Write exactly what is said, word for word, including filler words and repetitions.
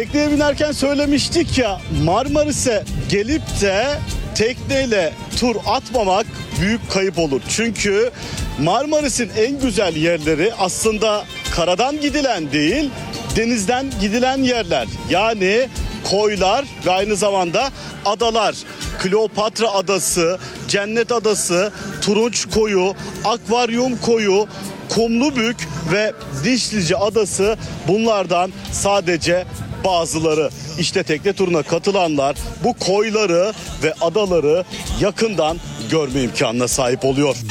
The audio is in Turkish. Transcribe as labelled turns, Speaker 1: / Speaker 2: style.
Speaker 1: Tekneye binerken söylemiştik ya, Marmaris'e gelip de tekneyle tur atmamak büyük kayıp olur. Çünkü Marmaris'in en güzel yerleri aslında karadan gidilen değil, denizden gidilen yerler. Yani koylar ve aynı zamanda adalar. Kleopatra Adası, Cennet Adası, Turunç Koyu, Akvaryum Koyu, Kumlubük ve Dişlice Adası bunlardan sadece bazıları. İşte tekne turuna katılanlar bu koyları ve adaları yakından görme imkanına sahip oluyor.